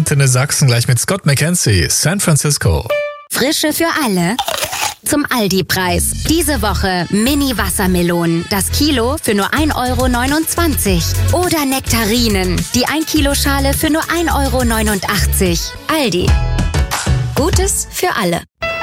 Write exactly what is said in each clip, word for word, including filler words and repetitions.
Antenne Sachsen gleich mit Scott McKenzie, San Francisco. Frische für alle. Zum Aldi-Preis. Diese Woche Mini-Wassermelonen. Das Kilo für nur ein Euro neunundzwanzig. Oder Nektarinen. Die ein Kilo Schale für nur ein Euro neunundachtzig. Aldi. Gutes für alle.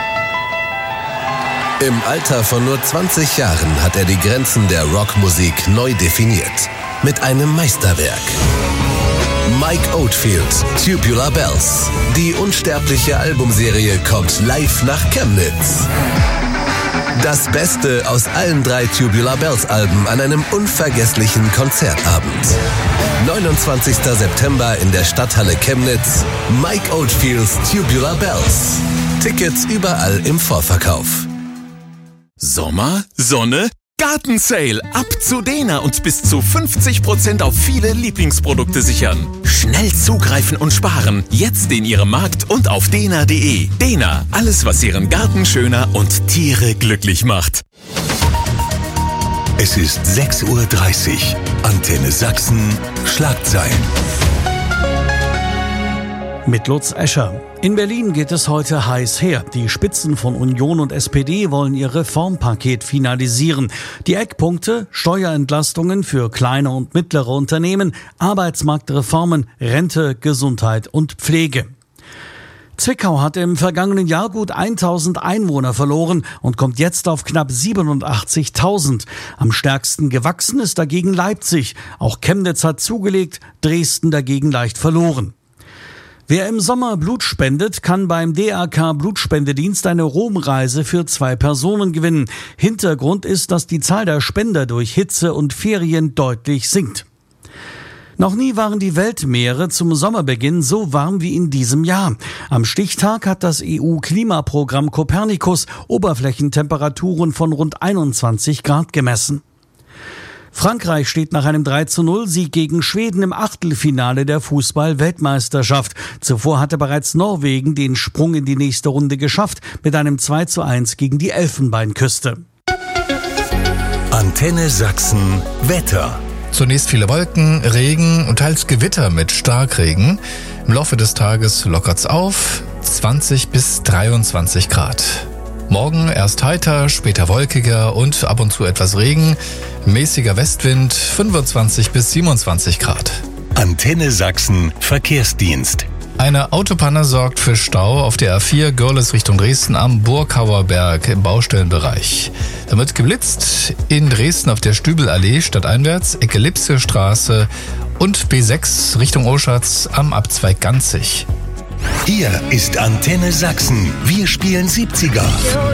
Im Alter von nur zwanzig Jahren hat er die Grenzen der Rockmusik neu definiert. Mit einem Meisterwerk. Mike Oldfield, Tubular Bells. Die unsterbliche Albumserie kommt live nach Chemnitz. Das Beste aus allen drei Tubular Bells Alben an einem unvergesslichen Konzertabend. neunundzwanzigster September in der Stadthalle Chemnitz. Mike Oldfields Tubular Bells. Tickets überall im Vorverkauf. Sommer, Sonne, Gartensale. Ab zu Dena und bis zu fünfzig Prozent auf viele Lieblingsprodukte sichern. Schnell zugreifen und sparen. Jetzt in Ihrem Markt und auf dena punkt de. Dena, alles was Ihren Garten schöner und Tiere glücklich macht. Es ist sechs Uhr dreißig. Antenne Sachsen. Schlagzeilen. Mit Lutz Escher. In Berlin geht es heute heiß her. Die Spitzen von Union und S P D wollen ihr Reformpaket finalisieren. Die Eckpunkte: Steuerentlastungen für kleine und mittlere Unternehmen, Arbeitsmarktreformen, Rente, Gesundheit und Pflege. Zwickau hat im vergangenen Jahr gut tausend Einwohner verloren und kommt jetzt auf knapp siebenundachtzigtausend. Am stärksten gewachsen ist dagegen Leipzig. Auch Chemnitz hat zugelegt, Dresden dagegen leicht verloren. Wer im Sommer Blut spendet, kann beim D R K Blutspendedienst eine Romreise für zwei Personen gewinnen. Hintergrund ist, dass die Zahl der Spender durch Hitze und Ferien deutlich sinkt. Noch nie waren die Weltmeere zum Sommerbeginn so warm wie in diesem Jahr. Am Stichtag hat das E U-Klimaprogramm Copernicus Oberflächentemperaturen von rund einundzwanzig Grad gemessen. Frankreich steht nach einem drei zu null Sieg gegen Schweden im Achtelfinale der Fußball-Weltmeisterschaft. Zuvor hatte bereits Norwegen den Sprung in die nächste Runde geschafft mit einem zwei zu eins gegen die Elfenbeinküste. Antenne Sachsen. Wetter. Zunächst viele Wolken, Regen und teils Gewitter mit Starkregen. Im Laufe des Tages lockert's auf, zwanzig bis dreiundzwanzig Grad. Morgen erst heiter, später wolkiger und ab und zu etwas Regen. Mäßiger Westwind, fünfundzwanzig bis siebenundzwanzig Grad. Antenne Sachsen Verkehrsdienst. Eine Autopanne sorgt für Stau auf der A vier Görlitz Richtung Dresden am Burghauer Berg im Baustellenbereich. Da wird geblitzt in Dresden auf der Stübelallee stadteinwärts, Ecke Lipsestraße und B sechs Richtung Oschatz am Abzweig Ganzig. Hier ist Antenne Sachsen. Wir spielen siebziger.